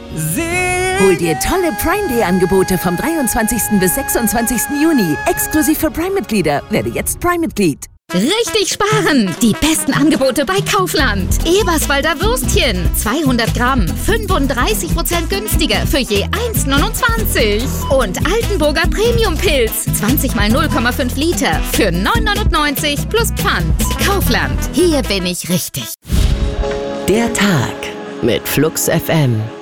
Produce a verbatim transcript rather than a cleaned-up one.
Hol dir tolle Prime Day Angebote vom dreiundzwanzigsten bis sechsundzwanzigsten Juni. Exklusiv für Prime-Mitglieder. Werde jetzt Prime-Mitglied. Richtig sparen! Die besten Angebote bei Kaufland. Eberswalder Würstchen. zweihundert Gramm. fünfunddreißig Prozent günstiger für je eins neunundzwanzig. Und Altenburger Premium-Pilz. zwanzig mal null Komma fünf Liter für neun neunundneunzig plus Pfand. Kaufland. Hier bin ich richtig. Der Tag mit Flux F M.